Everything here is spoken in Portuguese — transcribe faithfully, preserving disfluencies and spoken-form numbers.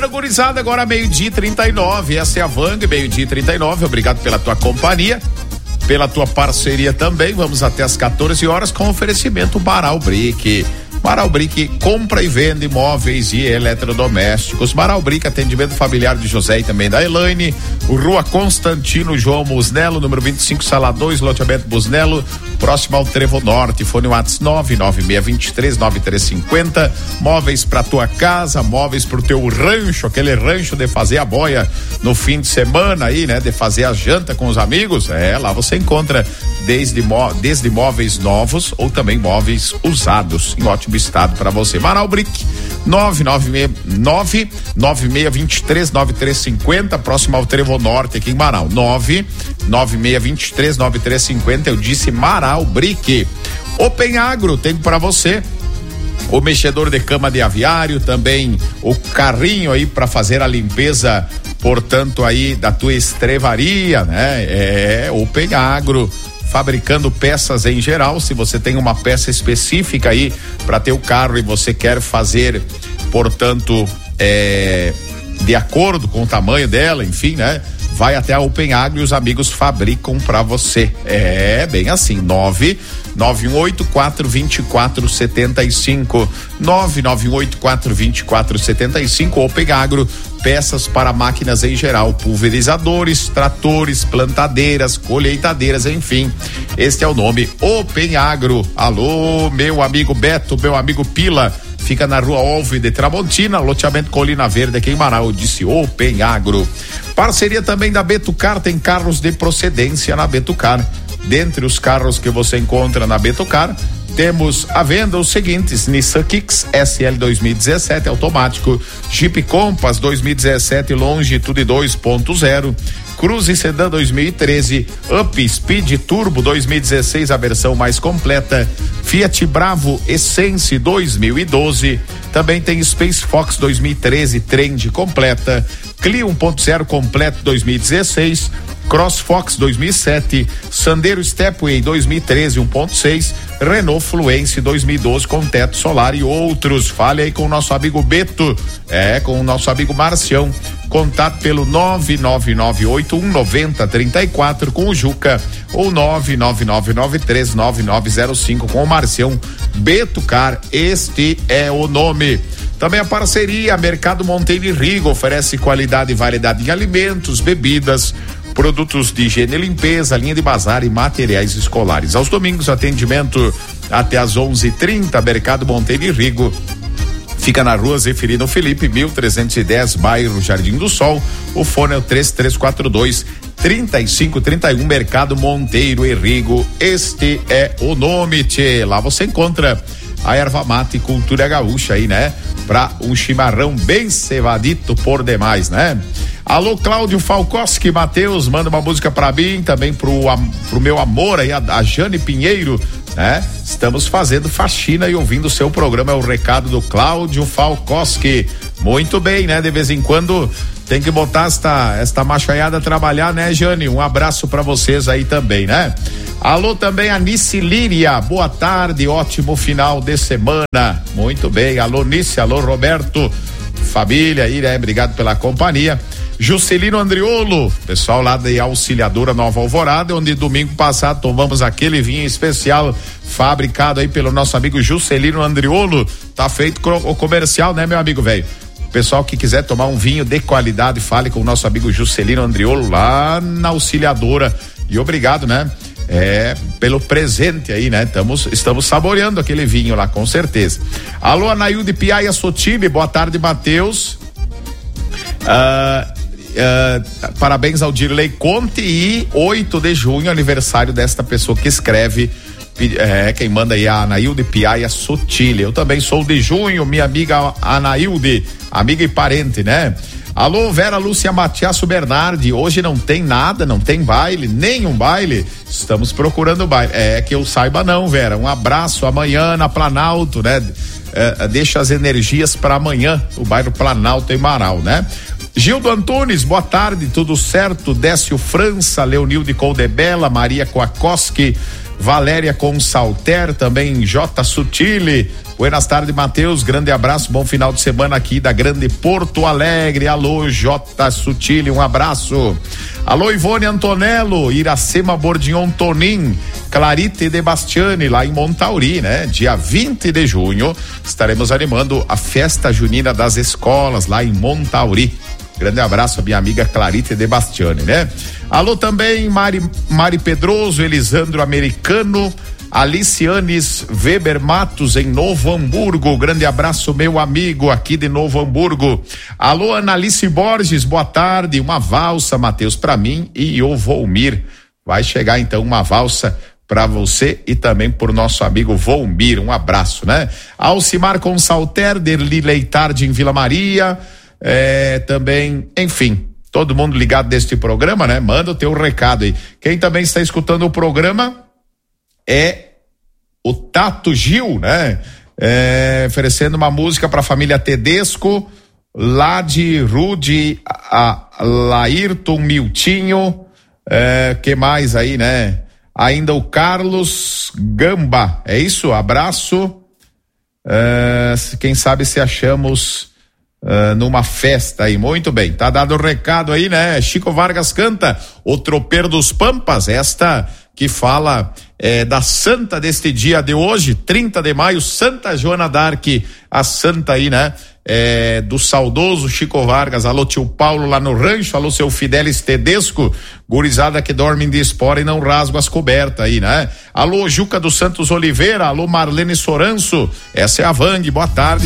Bueno, gurizada, agora meio-dia e trinta e nove. Essa é a Vang, meio-dia e trinta e nove. Obrigado pela tua companhia, pela tua parceria também. Vamos até as quatorze horas com oferecimento Baral Brick. Baral Brick compra e vende imóveis e eletrodomésticos. Baral Brick, atendimento familiar de José e também da Elaine. Rua Constantino João Busnello, número vinte e cinco, sala dois, loteamento Busnello, próximo ao Trevo Norte. Fone WhatsApp nove nove seis dois três nove três cinco zero. Móveis pra tua casa, móveis pro teu rancho, aquele rancho de fazer a boia no fim de semana aí, né? De fazer a janta com os amigos. É, lá você encontra desde, mó, desde móveis novos ou também móveis usados em ótimo estado para você. Baral Brick, nove nove seis nove nove seis dois três nove três cinco zero, próximo ao Trevo Norte aqui em Marau. nove nove seis dois três nove três cinco zero. Eu disse Baral Brick. Open Agro tem para você o mexedor de cama de aviário, também o carrinho aí para fazer a limpeza, portanto aí da tua estrevaria, né? É Open Agro, fabricando peças em geral. Se você tem uma peça específica aí para teu carro e você quer fazer, portanto, é, de acordo com o tamanho dela, enfim, né? Vai até a Open Agro e os amigos fabricam para você. É bem assim, nove nove um oito quatro dois quatro sete cinco, nove nove um oito quatro dois quatro sete cinco. Open Agro, peças para máquinas em geral, pulverizadores, tratores, plantadeiras, colheitadeiras, enfim, este é o nome, Open Agro. Alô, meu amigo Beto, meu amigo Pila, fica na Rua Olve de Tramontina, loteamento Colina Verde aqui em Marau. Eu disse Open Agro. Parceria também da Betucar, tem carros de procedência na Betucar. Dentre os carros que você encontra na Betucar, temos à venda os seguintes: Nissan Kicks S L dois mil e dezessete automático, Jeep Compass dois mil e dezessete Longitude dois ponto zero, Cruze Sedan dois mil e treze, Up Speed Turbo dois mil e dezesseis, a versão mais completa, Fiat Bravo Essence dois mil e doze, também tem Space Fox dois mil e treze Trend completa, Clio um ponto zero completo dois mil e dezesseis, Cross Fox dois mil e sete, Sandero Stepway dois mil e treze um ponto seis, Renault Fluence dois mil e doze com teto solar e outros. Fale aí com o nosso amigo Beto, é, com o nosso amigo Marcião. Contato pelo nove nove nove oito um nove zero três quatro com o Juca ou nove nove nove nove três nove nove zero cinco com o Marcião. Betucar, este é o nome. Também a parceria Mercado Monteiro e Rigo oferece qualidade e variedade em alimentos, bebidas, produtos de higiene e limpeza, linha de bazar e materiais escolares. Aos domingos, atendimento até às onze e trinta. Mercado Monteiro e Rigo fica na Rua Zeferino Felipe, mil trezentos e dez, bairro Jardim do Sol. O fone é o três três quatro dois, três cinco três um. Mercado Monteiro e Rigo, este é o nome, tchê. Lá você encontra a erva mate e cultura gaúcha aí, né? Pra um chimarrão bem cevadito por demais, né? Alô, Cláudio Falcoski, Matheus, manda uma música pra mim, também pro, pro meu amor aí, a, a Jane Pinheiro, né? Estamos fazendo faxina e ouvindo o seu programa, é o recado do Cláudio Falcoski. Muito bem, né? De vez em quando tem que botar esta, esta machaiada a trabalhar, né, Jane? Um abraço pra vocês aí também, né? Alô também a Nice Líria, boa tarde, ótimo final de semana. Muito bem, alô Nice, alô Roberto, família aí, né? Obrigado pela companhia. Juscelino Andriolo, pessoal lá da Auxiliadora Nova Alvorada, onde domingo passado tomamos aquele vinho especial fabricado aí pelo nosso amigo Juscelino Andriolo. Tá feito o comercial, né, meu amigo velho? Pessoal que quiser tomar um vinho de qualidade, fale com o nosso amigo Juscelino Andriolo lá na Auxiliadora. E obrigado, né? É, pelo presente aí, né? Estamos, estamos saboreando aquele vinho lá, com certeza. Alô, Anailde Piaia Sotile, boa tarde, Matheus. Ah, Uh, parabéns ao Dirley Conte e oito de junho, aniversário desta pessoa que escreve, é, quem manda aí a Anailde Piaia Sotile. Eu também sou de junho, minha amiga Anailde, amiga e parente, né? Alô, Vera Lúcia Matiasso Bernardi, hoje não tem nada, não tem baile, nenhum baile, estamos procurando baile. É que eu saiba não, Vera, um abraço amanhã na Planalto, né? É, deixa as energias para amanhã, o bairro Planalto em Marau, né? Gildo Antunes, boa tarde, tudo certo? Décio França, Leonilde Coldebella, Maria Koakoski, Valéria Consalter, também J. Sutile, Buenas tardes, Matheus, grande abraço, bom final de semana aqui da grande Porto Alegre. Alô, J. Sutili, um abraço. Alô, Ivone Antonello, Iracema Bordignon Tonin, Clarite de Bastiani, lá em Montauri, né? Dia vinte de junho, estaremos animando a festa junina das escolas lá em Montauri. Grande abraço a minha amiga Clarite de Bastiani, né? Alô também, Mari, Mari Pedroso, Elisandro Americano, Alicianes Weber Matos em Novo Hamburgo. Grande abraço, meu amigo aqui de Novo Hamburgo. Alô, Analice Borges, boa tarde. Uma valsa, Matheus, pra mim e o Volmir. Vai chegar então uma valsa pra você e também por nosso amigo Volmir. Um abraço, né? Alcimar Consalter, Derli Leitardi em Vila Maria. É, também, enfim, todo mundo ligado deste programa, né? Manda o teu recado aí. Quem também está escutando o programa é o Tato Gil, né? É, oferecendo uma música para a família Tedesco, lá de Rude, a, a Laírton Miltinho, é, que mais aí, né? Ainda o Carlos Gamba, é isso? Abraço. É, quem sabe se achamos Uh, numa festa aí, muito bem, tá dado o recado aí, né? Chico Vargas canta O Tropeiro dos Pampas, esta que fala eh, da santa deste dia de hoje, trinta de maio, Santa Joana d'Arc, a santa aí, né? Eh, do saudoso Chico Vargas. Alô, tio Paulo lá no rancho, alô, seu Fidelis Tedesco, gurizada que dormem de espora e não rasga as cobertas aí, né? Alô, Juca dos Santos Oliveira, alô, Marlene Soranço, essa é a Vang, boa tarde.